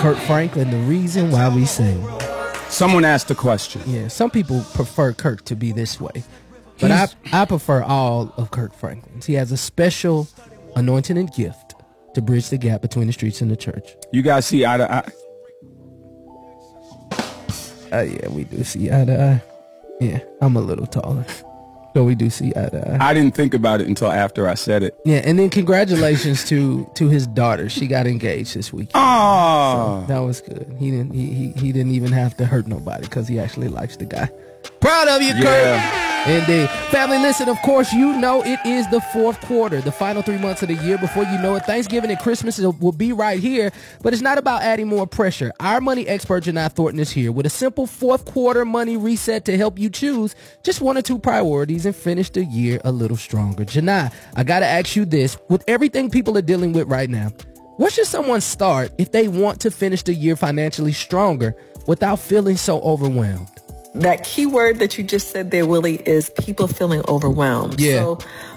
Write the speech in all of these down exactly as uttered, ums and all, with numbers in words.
Kirk Franklin, the reason why we sing. Someone asked a question. Yeah, some people prefer Kirk to be this way, but I, I prefer all of Kirk Franklin's. He has a special anointing and gift to bridge the gap between the streets and the church. You guys see eye to eye? Uh, yeah, we do see eye to eye. Yeah, I'm a little taller, so we do see eye to eye. I didn't think about it until after I said it. Yeah, and then congratulations to to his daughter. She got engaged this weekend. Oh, so that was good. He didn't he he, he didn't even have to hurt nobody because he actually likes the guy. Proud of you, Kirk. Yeah. Indeed. Family, listen, of course, you know it is the fourth quarter, the final three months of the year. Before you know it, Thanksgiving and Christmas will be right here, but it's not about adding more pressure. Our money expert, Janai Thornton, is here with a simple fourth quarter money reset to help you choose just one or two priorities and finish the year a little stronger. Janai, I got to ask you this. With everything people are dealing with right now, where should someone start if they want to finish the year financially stronger without feeling so overwhelmed? That key word that you just said there, Willie, is people feeling overwhelmed. Yeah. So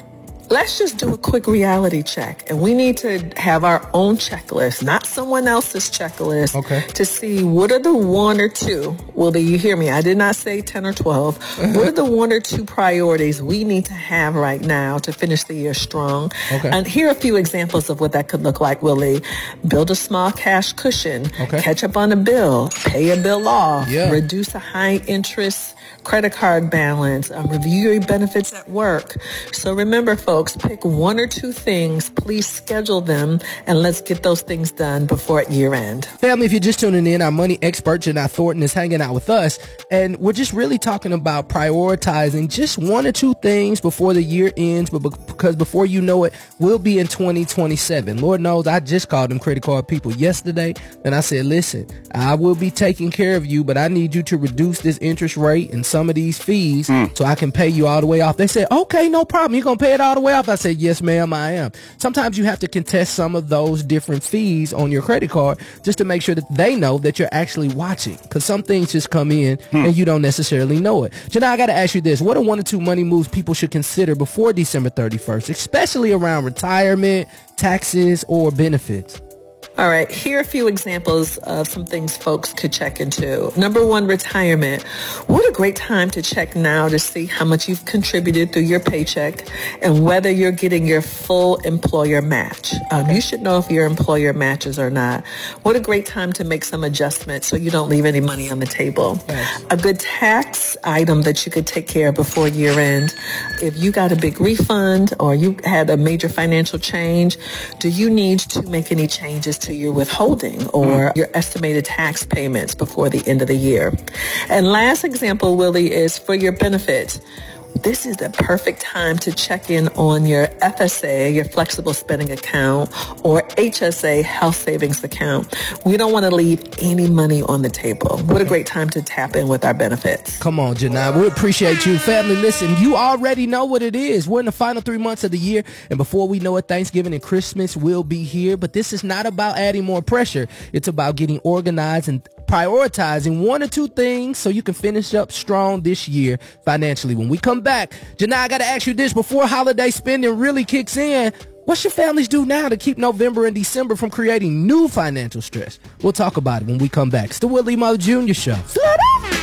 let's just do a quick reality check. And we need to have our own checklist, not someone else's checklist, okay, to see what are the one or two. Willie, you hear me? I did not say ten or twelve. What are the one or two priorities we need to have right now to finish the year strong? Okay. And here are a few examples of what that could look like, Willie. Build a small cash cushion. Okay. Catch up on a bill. Pay a bill off. Yeah. Reduce a high interest credit card balance. Um, review your benefits at work. So remember, folks, pick one or two things. Please schedule them, and let's get those things done before year end. Family, if you're just tuning in, our money expert, Janai Thornton, is hanging out with us, and we're just really talking about prioritizing just one or two things before the year ends, but because before you know it, we'll be in twenty twenty-seven. Lord knows, I just called them credit card people yesterday, and I said, listen, I will be taking care of you, but I need you to reduce this interest rate and some of these fees mm. so I can pay you all the way off. They said, okay, no problem. You're going to pay it all the way off. I said, yes, ma'am, I am. Sometimes you have to contest some of those different fees on your credit card just to make sure that they know that you're actually watching, because some things just come in mm. and you don't necessarily know it. Janai, I got to ask you this. What are one or two money moves people should consider before December thirty-first, especially around retirement, taxes, or benefits? All right, here are a few examples of some things folks could check into. Number one, retirement. What a great time to check now to see how much you've contributed through your paycheck and whether you're getting your full employer match. Um, you should know if your employer matches or not. What a great time to make some adjustments so you don't leave any money on the table. Yes. A good tax item that you could take care of before year end. If you got a big refund or you had a major financial change, do you need to make any changes to your withholding or your estimated tax payments before the end of the year? And last example, Willie, is for your benefits. This is the perfect time to check in on your F S A, your flexible spending account, or H S A, health savings account. We don't want to leave any money on the table. What a great time to tap in with our benefits. Come on, Janai. We appreciate you. Family, listen, you already know what it is. We're in the final three months of the year, and before we know it, Thanksgiving and Christmas will be here. But this is not about adding more pressure. It's about getting organized and prioritizing one or two things so you can finish up strong this year financially. When we come back, Janai, I got to ask you this before holiday spending really kicks in. What should families do now to keep November and December from creating new financial stress? We'll talk about it when we come back. It's the Willie Moore Junior Show.